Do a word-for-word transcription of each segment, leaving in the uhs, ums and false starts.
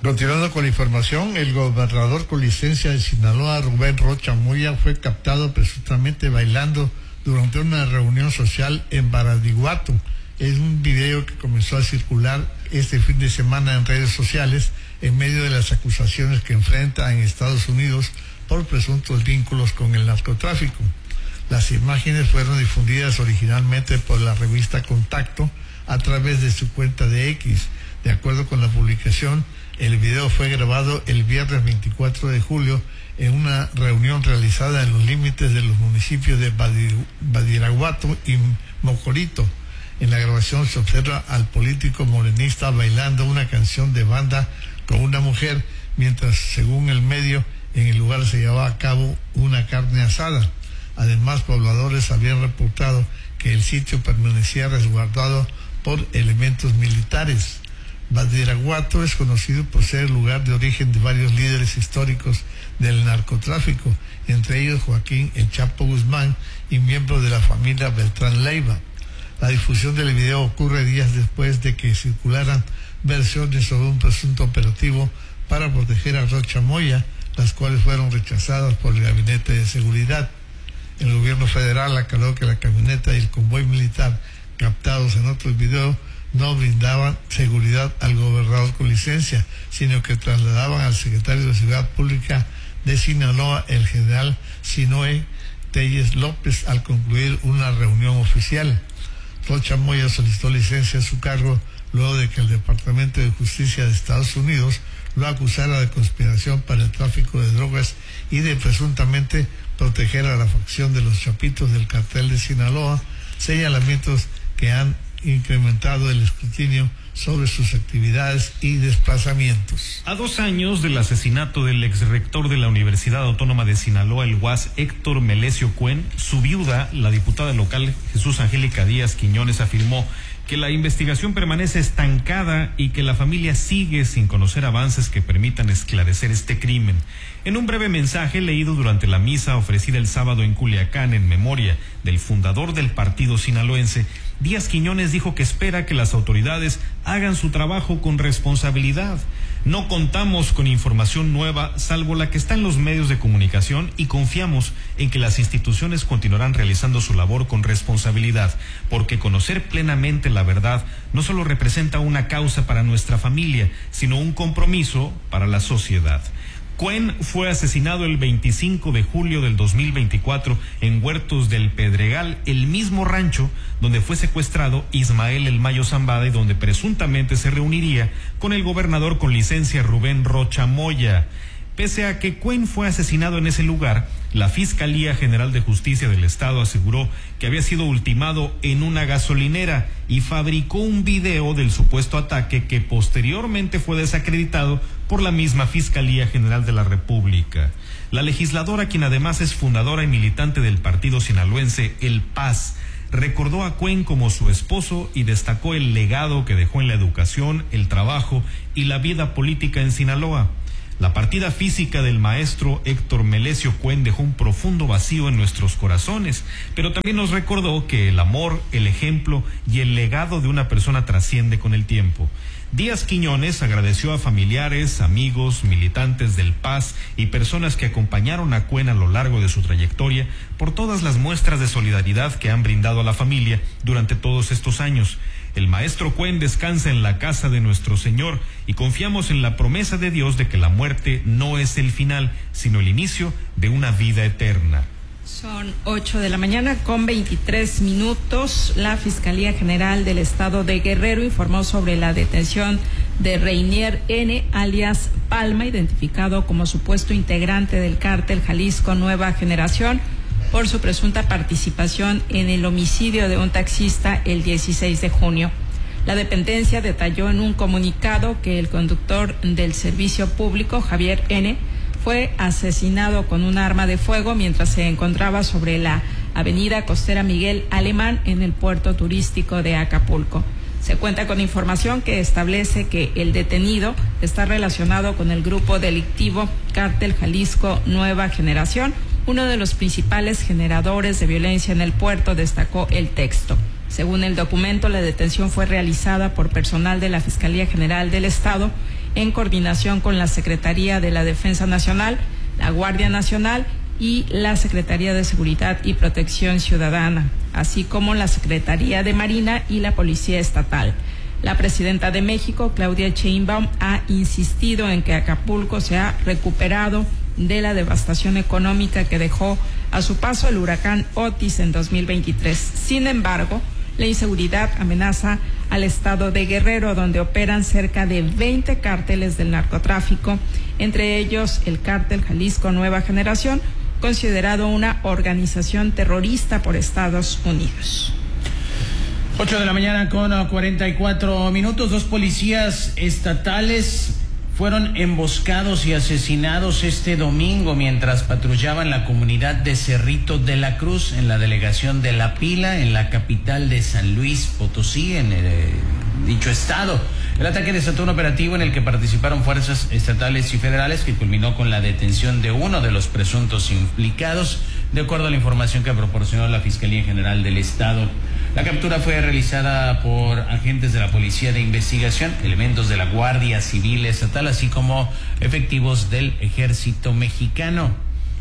Continuando con la información, el gobernador con licencia de Sinaloa, Rubén Rocha Moya, fue captado presuntamente bailando durante una reunión social en Badiraguato. Es un video que comenzó a circular este fin de semana en redes sociales en medio de las acusaciones que enfrenta en Estados Unidos por presuntos vínculos con el narcotráfico. Las imágenes fueron difundidas originalmente por la revista Contacto a través de su cuenta de X. De acuerdo con la publicación, el video fue grabado el viernes veinticuatro de julio en una reunión realizada en los límites de los municipios de Badiraguato y Mocorito. En la grabación se observa al político morenista bailando una canción de banda con una mujer, mientras, según el medio, en el lugar se llevaba a cabo una carne asada. Además, pobladores habían reportado que el sitio permanecía resguardado por elementos militares. Badiraguato es conocido por ser el lugar de origen de varios líderes históricos del narcotráfico, entre ellos Joaquín El Chapo Guzmán y miembros de la familia Beltrán Leiva. La difusión del video ocurre días después de que circularan versiones sobre un presunto operativo para proteger a Rocha Moya, las cuales fueron rechazadas por el Gabinete de Seguridad. El gobierno federal aclaró que la camioneta y el convoy militar captados en otros videos no brindaban seguridad al gobernador con licencia, sino que trasladaban al secretario de Seguridad Pública de Sinaloa, el general Sinoé Telles López, al concluir una reunión oficial. Rocha Moya solicitó licencia a su cargo luego de que el Departamento de Justicia de Estados Unidos lo acusara de conspiración para el tráfico de drogas y de presuntamente proteger a la facción de los Chapitos del cartel de Sinaloa, señalamientos que han incrementado el escrutinio sobre sus actividades y desplazamientos. A dos años del asesinato del exrector de la Universidad Autónoma de Sinaloa, el U A S Héctor Melesio Cuen, su viuda, la diputada local Jesús Angélica Díaz Quiñones, afirmó que la investigación permanece estancada y que la familia sigue sin conocer avances que permitan esclarecer este crimen. En un breve mensaje leído durante la misa ofrecida el sábado en Culiacán en memoria del fundador del partido sinaloense, Díaz Quiñones dijo que espera que las autoridades hagan su trabajo con responsabilidad. No contamos con información nueva salvo la que está en los medios de comunicación y confiamos en que las instituciones continuarán realizando su labor con responsabilidad, porque conocer plenamente la verdad no solo representa una causa para nuestra familia, sino un compromiso para la sociedad. Cuen fue asesinado el veinticinco de julio del dos mil veinticuatro en Huertos del Pedregal, el mismo rancho donde fue secuestrado Ismael El Mayo Zambada y donde presuntamente se reuniría con el gobernador con licencia Rubén Rocha Moya. Pese a que Cuen fue asesinado en ese lugar, la Fiscalía General de Justicia del Estado aseguró que había sido ultimado en una gasolinera y fabricó un video del supuesto ataque que posteriormente fue desacreditado por la misma Fiscalía General de la República. La legisladora, quien además es fundadora y militante del partido sinaloense El P A S, recordó a Cuen como su esposo y destacó el legado que dejó en la educación, el trabajo y la vida política en Sinaloa. La partida física del maestro Héctor Melesio Cuen dejó un profundo vacío en nuestros corazones, pero también nos recordó que el amor, el ejemplo y el legado de una persona trasciende con el tiempo. Díaz Quiñones agradeció a familiares, amigos, militantes del P A S y personas que acompañaron a Cuen a lo largo de su trayectoria por todas las muestras de solidaridad que han brindado a la familia durante todos estos años. El maestro Cuen descansa en la casa de nuestro Señor y confiamos en la promesa de Dios de que la muerte no es el final, sino el inicio de una vida eterna. Son ocho de la mañana con veintitrés minutos. La Fiscalía General del Estado de Guerrero informó sobre la detención de Reinier N., alias Palma, identificado como supuesto integrante del cártel Jalisco Nueva Generación, por su presunta participación en el homicidio de un taxista el dieciséis de junio. La dependencia detalló en un comunicado que el conductor del servicio público, Javier N., fue asesinado con un arma de fuego mientras se encontraba sobre la avenida costera Miguel Alemán en el puerto turístico de Acapulco. Se cuenta con información que establece que el detenido está relacionado con el grupo delictivo Cártel Jalisco Nueva Generación, uno de los principales generadores de violencia en el puerto, destacó el texto. Según el documento, la detención fue realizada por personal de la Fiscalía General del Estado en coordinación con la Secretaría de la Defensa Nacional, la Guardia Nacional y la Secretaría de Seguridad y Protección Ciudadana, así como la Secretaría de Marina y la Policía Estatal. La presidenta de México, Claudia Sheinbaum, ha insistido en que Acapulco se ha recuperado de la devastación económica que dejó a su paso el huracán Otis en dos mil veintitrés. Sin embargo, la inseguridad amenaza al estado de Guerrero, donde operan cerca de veinte cárteles del narcotráfico, entre ellos el cártel Jalisco Nueva Generación, considerado una organización terrorista por Estados Unidos. ocho de la mañana con cuarenta y cuatro minutos. Dos policías estatales fueron emboscados y asesinados este domingo mientras patrullaban la comunidad de Cerrito de la Cruz en la delegación de La Pila, en la capital de San Luis Potosí, en el, eh, dicho estado. El ataque desató un operativo en el que participaron fuerzas estatales y federales que culminó con la detención de uno de los presuntos implicados, de acuerdo a la información que proporcionó la Fiscalía General del Estado. La captura fue realizada por agentes de la Policía de Investigación, elementos de la Guardia Civil Estatal, así como efectivos del Ejército Mexicano.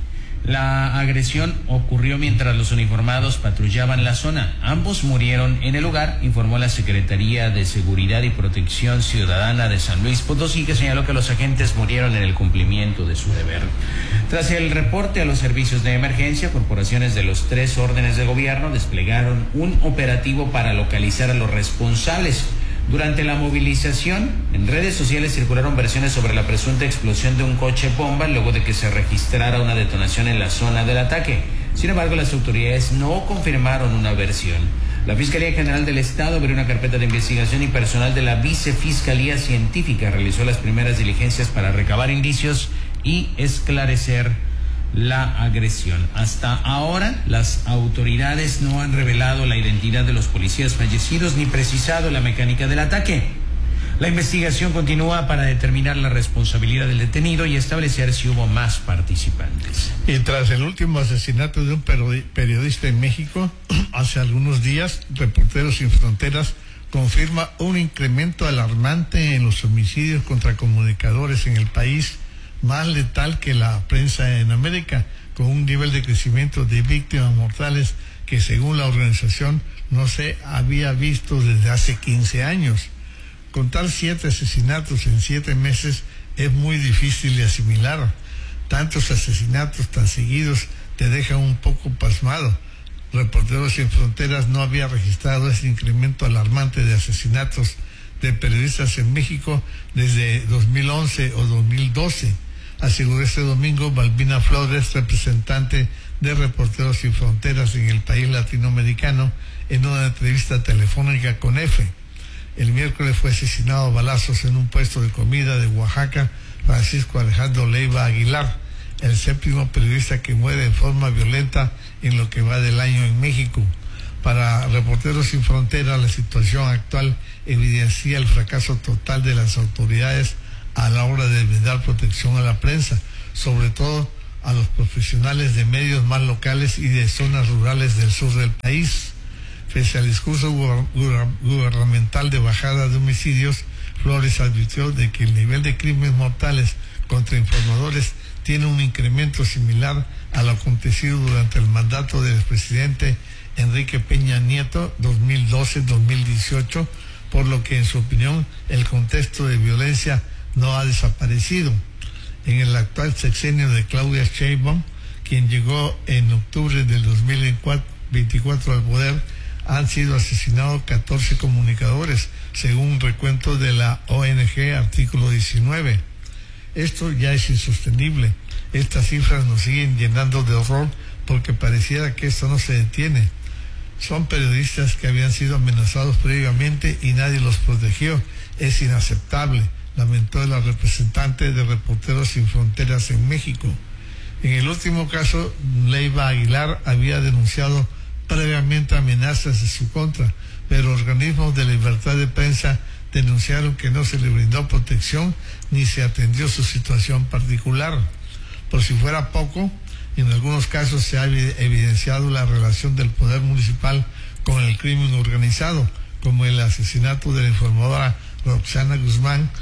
La agresión ocurrió mientras los uniformados patrullaban la zona. Ambos murieron en el lugar, informó la Secretaría de Seguridad y Protección Ciudadana de San Luis Potosí, que señaló que los agentes murieron en el cumplimiento de su deber. Tras el reporte a los servicios de emergencia, corporaciones de los tres órdenes de gobierno desplegaron un operativo para localizar a los responsables. Durante la movilización, en redes sociales circularon versiones sobre la presunta explosión de un coche bomba luego de que se registrara una detonación en la zona del ataque. Sin embargo, las autoridades no confirmaron una versión. La Fiscalía General del Estado abrió una carpeta de investigación y personal de la Vicefiscalía Científica realizó las primeras diligencias para recabar indicios y esclarecer la agresión. Hasta ahora, las autoridades no han revelado la identidad de los policías fallecidos ni precisado la mecánica del ataque. La investigación continúa para determinar la responsabilidad del detenido y establecer si hubo más participantes. Y tras el último asesinato de un periodista en México, hace algunos días, Reporteros Sin Fronteras confirma un incremento alarmante en los homicidios contra comunicadores en el país, más letal que la prensa en América, con un nivel de crecimiento de víctimas mortales que según la organización no se había visto desde hace quince años. Contar siete asesinatos en siete meses es muy difícil de asimilar. Tantos asesinatos tan seguidos te dejan un poco pasmado. Reporteros Sin Fronteras no había registrado ese incremento alarmante de asesinatos de periodistas en México desde dos mil once o dos mil doce. Aseguró este domingo Balbina Flores, representante de Reporteros Sin Fronteras en el país latinoamericano, en una entrevista telefónica con F. El miércoles fue asesinado a balazos en un puesto de comida de Oaxaca Francisco Alejandro Leiva Aguilar, el séptimo periodista que muere de forma violenta en lo que va del año en México. Para Reporteros Sin Fronteras, la situación actual evidencia el fracaso total de las autoridades a la hora de brindar protección a la prensa, sobre todo a los profesionales de medios más locales y de zonas rurales del sur del país. Pese al discurso gubernamental de bajada de homicidios, Flores advirtió de que el nivel de crímenes mortales contra informadores tiene un incremento similar a lo acontecido durante el mandato del expresidente Enrique Peña Nieto dos mil doce a dos mil dieciocho, por lo que en su opinión el contexto de violencia no ha desaparecido. En el actual sexenio de Claudia Sheinbaum, quien llegó en octubre del dos mil veinticuatro al poder, han sido asesinados catorce comunicadores, según un recuento de la O N G Artículo diecinueve. Esto ya es insostenible. Estas cifras nos siguen llenando de horror porque pareciera que esto no se detiene. Son periodistas que habían sido amenazados previamente y nadie los protegió. Es inaceptable, lamentó la representante de Reporteros Sin Fronteras en México. En el último caso, Leiva Aguilar había denunciado previamente amenazas en su contra, pero organismos de libertad de prensa denunciaron que no se le brindó protección ni se atendió su situación particular. Por si fuera poco, en algunos casos se ha evidenciado la relación del poder municipal con el crimen organizado, como el asesinato de la informadora Roxana Guzmán,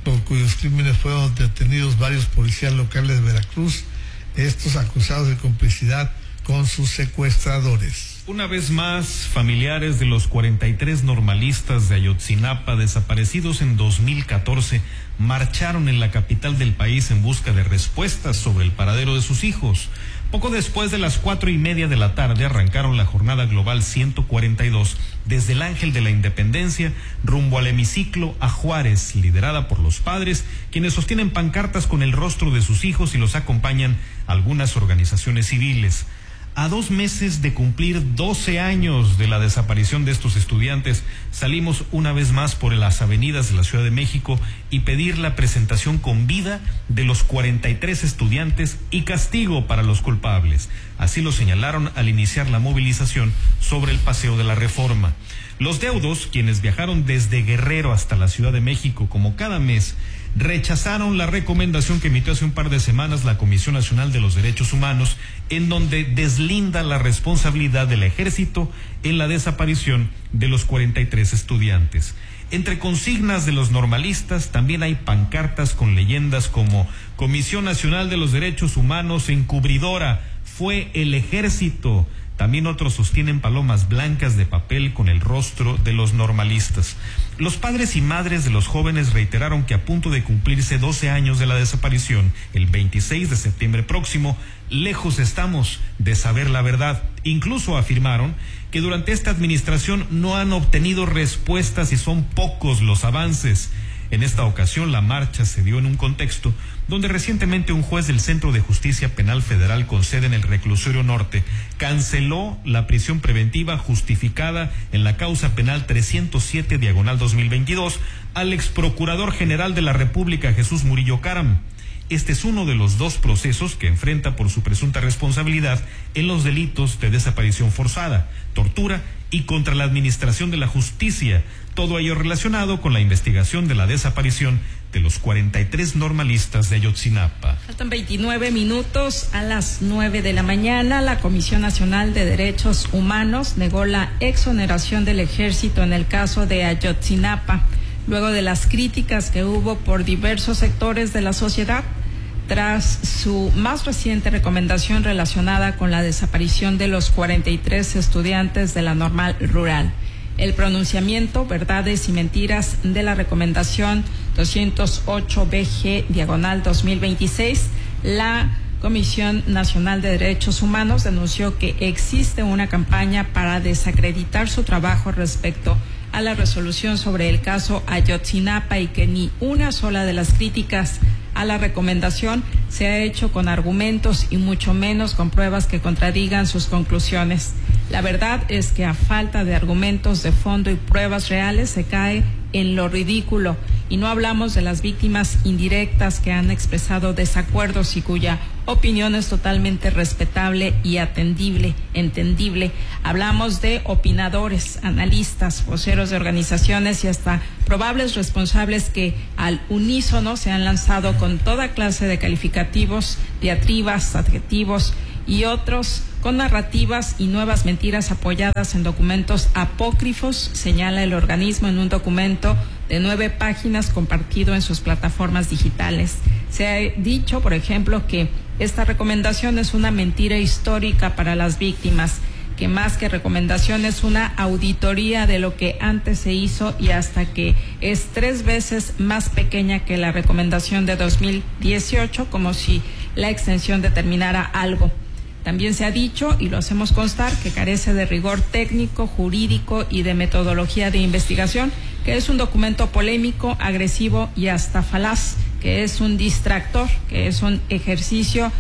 por cuyos crímenes fueron detenidos varios policías locales de Veracruz, estos acusados de complicidad con sus secuestradores. Una vez más, familiares de los cuarenta y tres normalistas de Ayotzinapa desaparecidos en dos mil catorce marcharon en la capital del país en busca de respuestas sobre el paradero de sus hijos. Poco después de las cuatro y media de la tarde arrancaron la jornada global ciento cuarenta y dos desde el Ángel de la Independencia rumbo al hemiciclo a Juárez, liderada por los padres, quienes sostienen pancartas con el rostro de sus hijos y los acompañan algunas organizaciones civiles. A dos meses de cumplir doce años de la desaparición de estos estudiantes, salimos una vez más por las avenidas de la Ciudad de México y pedir la presentación con vida de los cuarenta y tres estudiantes y castigo para los culpables. Así lo señalaron al iniciar la movilización sobre el Paseo de la Reforma. Los deudos, quienes viajaron desde Guerrero hasta la Ciudad de México como cada mes, rechazaron la recomendación que emitió hace un par de semanas la Comisión Nacional de los Derechos Humanos, en donde deslinda la responsabilidad del Ejército en la desaparición de los cuarenta y tres estudiantes. Entre consignas de los normalistas también hay pancartas con leyendas como Comisión Nacional de los Derechos Humanos encubridora, fue el Ejército. También otros sostienen palomas blancas de papel con el rostro de los normalistas. Los padres y madres de los jóvenes reiteraron que a punto de cumplirse doce años de la desaparición, el veintiséis de septiembre próximo, lejos estamos de saber la verdad. Incluso afirmaron que durante esta administración no han obtenido respuestas y son pocos los avances. En esta ocasión la marcha se dio en un contexto donde recientemente un juez del Centro de Justicia Penal Federal con sede en el Reclusorio Norte canceló la prisión preventiva justificada en la causa penal trescientos siete diagonal dos mil veintidós al exprocurador general de la República Jesús Murillo Caram. Este es uno de los dos procesos que enfrenta por su presunta responsabilidad en los delitos de desaparición forzada, tortura y contra la administración de la justicia, todo ello relacionado con la investigación de la desaparición de los cuarenta y tres normalistas de Ayotzinapa. Faltan veintinueve minutos a las nueve de la mañana. La Comisión Nacional de Derechos Humanos negó la exoneración del Ejército en el caso de Ayotzinapa, luego de las críticas que hubo por diversos sectores de la sociedad tras su más reciente recomendación relacionada con la desaparición de los cuarenta y tres estudiantes de la Normal Rural. El pronunciamiento, verdades y mentiras de la recomendación doscientos ocho B G diagonal dos mil veintiséis, la Comisión Nacional de Derechos Humanos denunció que existe una campaña para desacreditar su trabajo respecto a la resolución sobre el caso Ayotzinapa y que ni una sola de las críticas a la recomendación se ha hecho con argumentos y mucho menos con pruebas que contradigan sus conclusiones. La verdad es que a falta de argumentos de fondo y pruebas reales se cae en lo ridículo y no hablamos de las víctimas indirectas que han expresado desacuerdos y cuya opinión es totalmente respetable y atendible, entendible. Hablamos de opinadores, analistas, voceros de organizaciones y hasta probables responsables que al unísono se han lanzado con toda clase de calificativos, diatribas, adjetivos y otros con narrativas y nuevas mentiras apoyadas en documentos apócrifos, señala el organismo en un documento de nueve páginas compartido en sus plataformas digitales. Se ha dicho, por ejemplo, que esta recomendación es una mentira histórica para las víctimas, que más que recomendación es una auditoría de lo que antes se hizo y hasta que es tres veces más pequeña que la recomendación de dos mil dieciocho, como si la extensión determinara algo. También se ha dicho, y lo hacemos constar, que carece de rigor técnico, jurídico y de metodología de investigación, que es un documento polémico, agresivo y hasta falaz, que es un distractor, que es un ejercicio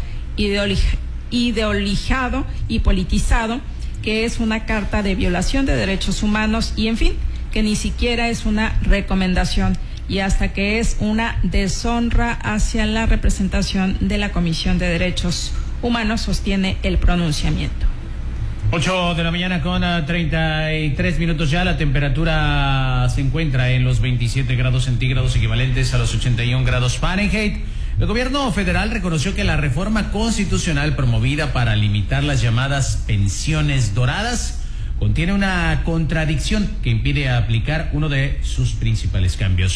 ideologizado y politizado, que es una carta de violación de derechos humanos y, en fin, que ni siquiera es una recomendación y hasta que es una deshonra hacia la representación de la Comisión de Derechos Humanos, sostiene el pronunciamiento. Ocho de la mañana con treinta y tres minutos ya. La temperatura se encuentra en los veintisiete grados centígrados, equivalentes a los ochenta y un grados Fahrenheit. El gobierno federal reconoció que la reforma constitucional promovida para limitar las llamadas pensiones doradas contiene una contradicción que impide aplicar uno de sus principales cambios.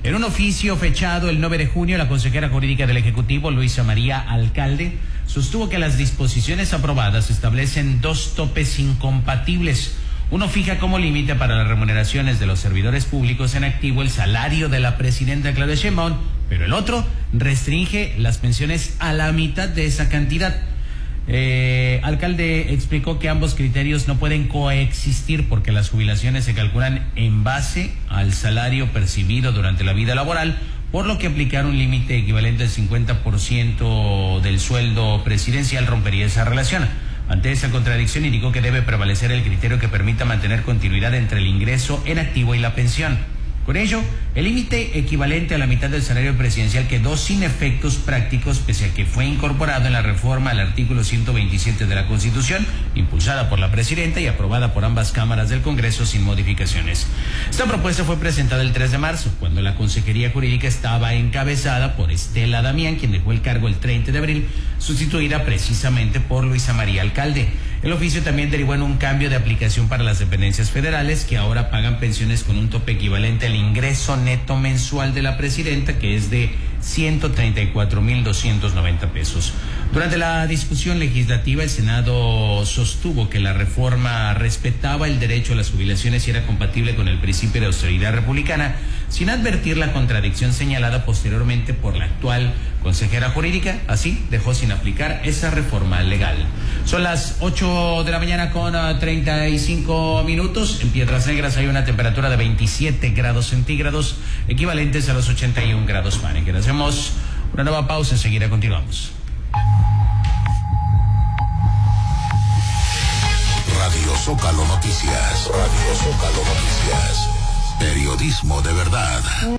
En un oficio fechado el nueve de junio, la consejera jurídica del Ejecutivo, Luisa María Alcalde, sostuvo que las disposiciones aprobadas establecen dos topes incompatibles. Uno fija como límite para las remuneraciones de los servidores públicos en activo el salario de la presidenta Claudia Sheinbaum, pero el otro restringe las pensiones a la mitad de esa cantidad. Eh, Alcalde explicó que ambos criterios no pueden coexistir porque las jubilaciones se calculan en base al salario percibido durante la vida laboral, por lo que aplicar un límite equivalente al cincuenta por ciento del sueldo presidencial rompería esa relación. Ante esa contradicción indicó que debe prevalecer el criterio que permita mantener continuidad entre el ingreso en activo y la pensión. Con ello, el límite equivalente a la mitad del salario presidencial quedó sin efectos prácticos pese a que fue incorporado en la reforma al artículo ciento veintisiete de la Constitución, impulsada por la presidenta y aprobada por ambas cámaras del Congreso sin modificaciones. Esta propuesta fue presentada el tres de marzo, cuando la Consejería Jurídica estaba encabezada por Estela Damián, quien dejó el cargo el treinta de abril, sustituida precisamente por Luisa María Alcalde. El oficio también derivó en un cambio de aplicación para las dependencias federales que ahora pagan pensiones con un tope equivalente al ingreso neto mensual de la presidenta, que es de ciento treinta y cuatro mil doscientos noventa pesos. Durante la discusión legislativa, el Senado sostuvo que la reforma respetaba el derecho a las jubilaciones y era compatible con el principio de austeridad republicana, sin advertir la contradicción señalada posteriormente por la actual consejera jurídica. Así dejó sin aplicar esa reforma legal. Son las ocho de la mañana con uh, treinta y cinco minutos. En Piedras Negras hay una temperatura de veintisiete grados centígrados, equivalentes a los ochenta y un grados Fahrenheit. Hacemos una nueva pausa, enseguida continuamos. Radio Zócalo Noticias. Radio Zócalo Noticias. Periodismo de verdad.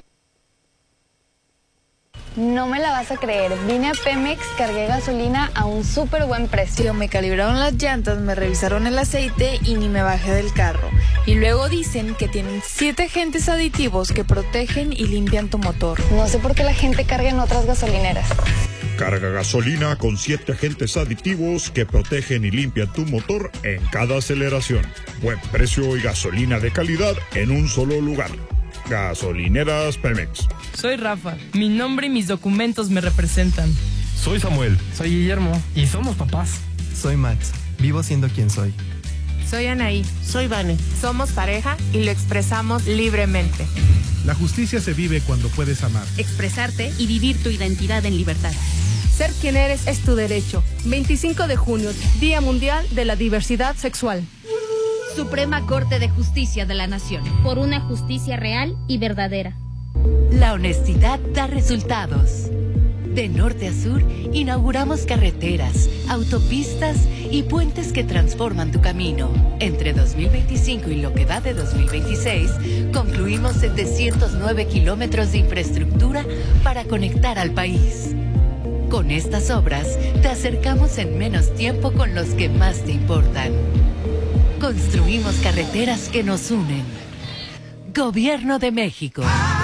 No me la vas a creer, vine a Pemex, cargué gasolina a un súper buen precio. Me calibraron las llantas, me revisaron el aceite y ni me bajé del carro. Y luego dicen que tienen siete agentes aditivos que protegen y limpian tu motor. No sé por qué la gente carga en otras gasolineras. Carga gasolina con siete agentes aditivos que protegen y limpian tu motor en cada aceleración. Buen precio y gasolina de calidad en un solo lugar. Gasolineras Pemex. Soy Rafa. Mi nombre y mis documentos me representan. Soy Samuel. Soy Guillermo. Y somos papás. Soy Max. Vivo siendo quien soy. Soy Anaí. Soy Vane. Somos pareja y lo expresamos libremente. La justicia se vive cuando puedes amar, expresarte y vivir tu identidad en libertad. Ser quien eres es tu derecho. veinticinco de junio, Día Mundial de la Diversidad Sexual. Suprema Corte de Justicia de la Nación. Por una justicia real y verdadera. La honestidad da resultados. De norte a sur, inauguramos carreteras, autopistas y puentes que transforman tu camino. Entre dos mil veinticinco y lo que va de dos mil veintiséis, concluimos setecientos nueve kilómetros de infraestructura para conectar al país. Con estas obras, te acercamos en menos tiempo con los que más te importan. Construimos carreteras que nos unen. Gobierno de México.